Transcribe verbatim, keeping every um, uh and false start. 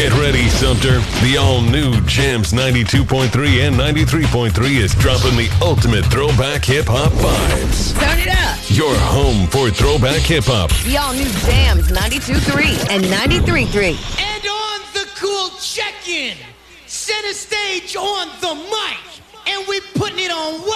Get ready, Sumter. The all-new Jams ninety-two point three and ninety-three point three is dropping the ultimate throwback hip-hop vibes. Turn it up. Your home for throwback hip-hop. The all-new Jams ninety-two point three and ninety-three point three. And on the cool check-in, center stage on the mic, and we putting it on